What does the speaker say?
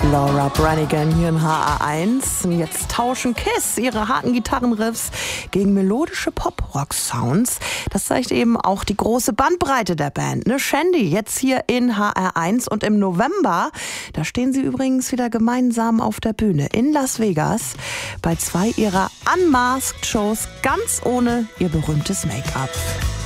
Laura Branigan hier in HR1. Und jetzt tauschen Kiss ihre harten Gitarrenriffs gegen melodische Pop-Rock-Sounds. Das zeigt eben auch die große Bandbreite der Band. Ne? Shandy jetzt hier in HR1 und im November, da stehen sie übrigens wieder gemeinsam auf der Bühne in Las Vegas bei 2 ihrer Unmasked Shows, ganz ohne ihr berühmtes Make-up.